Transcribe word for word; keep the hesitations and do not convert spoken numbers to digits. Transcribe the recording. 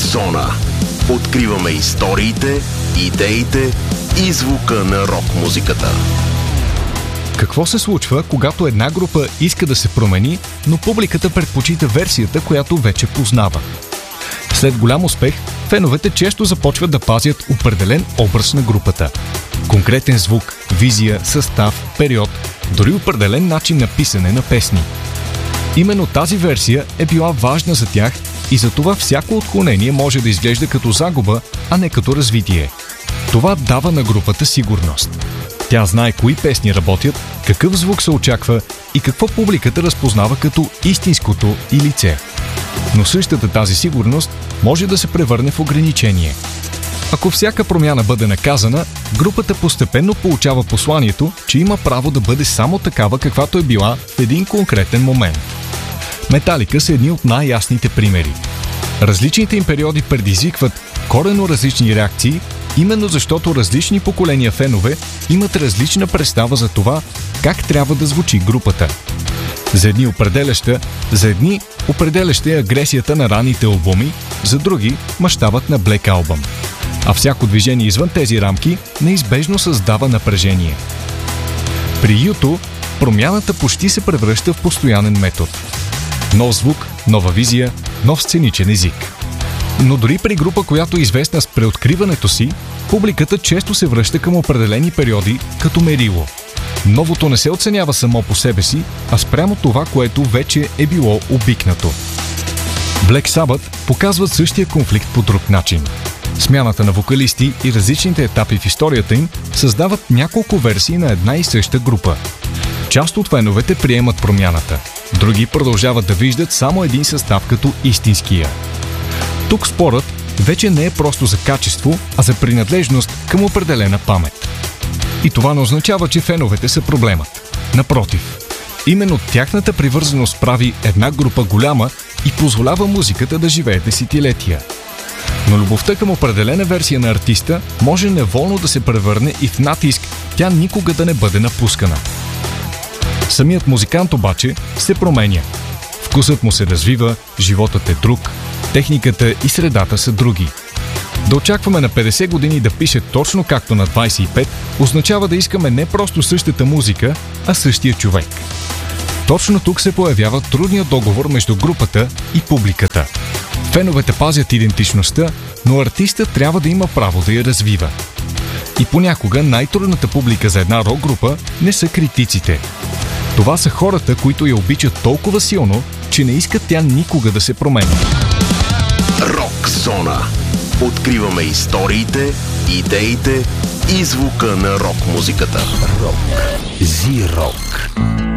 Зона. Откриваме историите, идеите и звука на рок-музиката. Какво се случва, когато една група иска да се промени, но публиката предпочита версията, която вече познава? След голям успех, феновете често започват да пазят определен образ на групата. Конкретен звук, визия, състав, период, дори определен начин на писане на песни. Именно тази версия е била важна за тях и затова всяко отклонение може да изглежда като загуба, а не като развитие. Това дава на групата сигурност. Тя знае кои песни работят, какъв звук се очаква и какво публиката разпознава като истинското и лице. Но същата тази сигурност може да се превърне в ограничение. Ако всяка промяна бъде наказана, групата постепенно получава посланието, че има право да бъде само такава, каквато е била в един конкретен момент. Металика са едни от най-ясните примери. Различните им периоди предизвикват коренно различни реакции, именно защото различни поколения фенове имат различна представа за това как трябва да звучи групата. За едни определяща, за едни определяща е агресията на ранните албуми, за други мащабът на Black Album. А всяко движение извън тези рамки неизбежно създава напрежение. При ю ту промяната почти се превръща в постоянен метод. Нов звук, нова визия, нов сценичен език. Но дори при група, която е известна с преоткриването си, публиката често се връща към определени периоди като мерило. Новото не се оценява само по себе си, а спрямо това, което вече е било обикнато. Black Sabbath показват същия конфликт по друг начин. Смяната на вокалисти и различните етапи в историята им създават няколко версии на една и съща група. Част от феновете приемат промяната, други продължават да виждат само един състав като истинския. Тук спорът вече не е просто за качество, а за принадлежност към определена памет. И това не означава, че феновете са проблемът. Напротив, именно тяхната привързаност прави една група голяма и позволява музиката да живее десетилетия. Но любовта към определена версия на артиста може неволно да се превърне и в натиск тя никога да не бъде напускана. Самият музикант обаче се променя. Вкусът му се развива, животът е друг, техниката и средата са други. Да очакваме на петдесет години да пише точно както на двадесет и пет, означава да искаме не просто същата музика, а същия човек. Точно тук се появява трудният договор между групата и публиката. Феновете пазят идентичността, но артистът трябва да има право да я развива. И понякога най-трудната публика за една рок-група не са критиците. Това са хората, които я обичат толкова силно, че не искат тя никога да се променя. Рок Зона. Откриваме историите, идеите и звука на рок-музиката. Рок. Зи-рок.